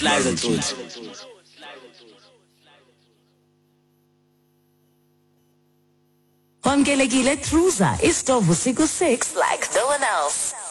Slide tudo. Wamkelekile Truza, istovu siku 6 like no one else.